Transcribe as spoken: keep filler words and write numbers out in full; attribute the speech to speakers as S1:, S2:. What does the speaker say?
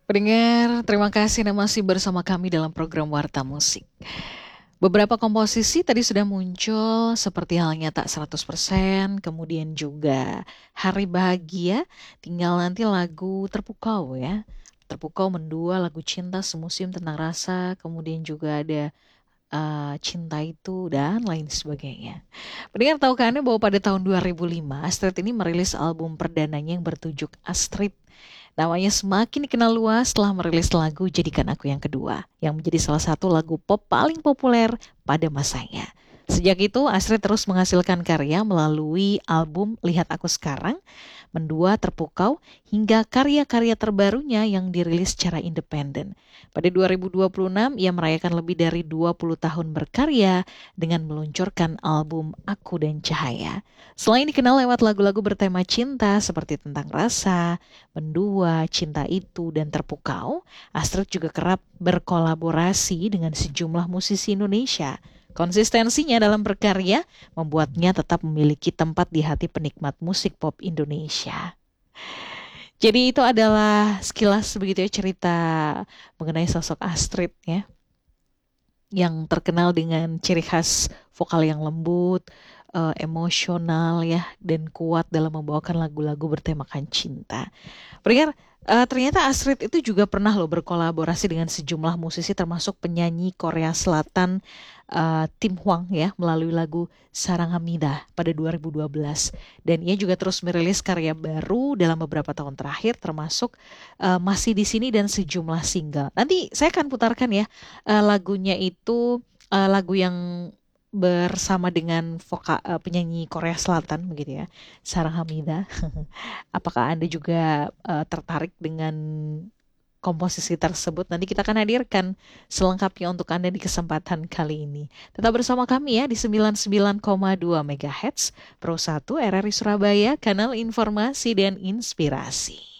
S1: Pendengar, terima kasih Anda masih bersama kami dalam program Warta Musik. Beberapa komposisi tadi sudah muncul seperti halnya Tak seratus persen, kemudian juga Hari Bahagia, tinggal nanti lagu Terpukau ya. Terpukau mendua lagu cinta semusim tentang rasa, kemudian juga ada eh, Cinta Itu dan lain sebagainya. Pendengar tahukah Anda bahwa pada tahun dua ribu lima Astrid ini merilis album perdananya yang bertajuk Astrid. Namanya semakin dikenal luas setelah merilis lagu Jadikan Aku Yang Kedua, yang menjadi salah satu lagu pop paling populer pada masanya. Sejak itu, Astrid terus menghasilkan karya melalui album Lihat Aku Sekarang, Mendua Terpukau, hingga karya-karya terbarunya yang dirilis secara independen. Pada dua ribu dua puluh enam, ia merayakan lebih dari dua puluh tahun berkarya dengan meluncurkan album Aku dan Cahaya. Selain dikenal lewat lagu-lagu bertema cinta seperti Tentang Rasa, Mendua, Cinta Itu, dan Terpukau, Astrid juga kerap berkolaborasi dengan sejumlah musisi Indonesia. Konsistensinya dalam berkarya membuatnya tetap memiliki tempat di hati penikmat musik pop Indonesia. Jadi itu adalah sekilas begitu ya cerita mengenai sosok Astrid ya, yang terkenal dengan ciri khas vokal yang lembut, eh, emosional ya, dan kuat dalam membawakan lagu-lagu bertemakan cinta. Pendengar, eh, ternyata Astrid itu juga pernah loh berkolaborasi dengan sejumlah musisi termasuk penyanyi Korea Selatan eh, Tim Hwang ya melalui lagu Sarang Hamida pada dua ribu dua belas. Dan ia juga terus merilis karya baru dalam beberapa tahun terakhir termasuk eh, Masih di Sini dan sejumlah single. Nanti saya akan putarkan ya eh, lagunya itu eh, lagu yang bersama dengan voka, eh, penyanyi Korea Selatan begitu ya, Sarah Hamida. Apakah Anda juga eh, tertarik dengan komposisi tersebut? Nanti kita akan hadirkan selengkapnya untuk Anda di kesempatan kali ini. Tetap bersama kami ya di sembilan puluh sembilan koma dua MHz Pro satu R R I Surabaya, kanal informasi dan inspirasi.